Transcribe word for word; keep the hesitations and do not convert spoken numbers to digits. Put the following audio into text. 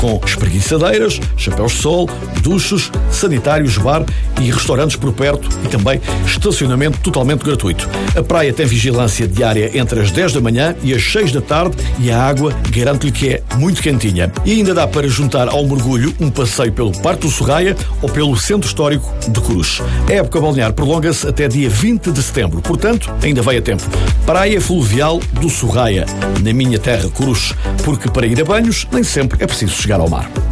com espreguiçadeiras, chapéus de sol, duches, sanitários, bar e restaurantes por perto e também estacionamento totalmente gratuito. A praia tem vigilância diária entre as dez da manhã e as seis da tarde e a água garanto-lhe que é muito quentinha. E ainda dá para juntar ao mergulho um passeio pelo Parque do Sorraia ou pelo Centro Histórico de Coruche. A época balnear prolonga-se até dia vinte de setembro, portanto, ainda vai a tempo. Praia Fluvial do Sorraia, na minha terra, Coruche, porque para ir a banhos nem sempre é preciso chegar ao mar.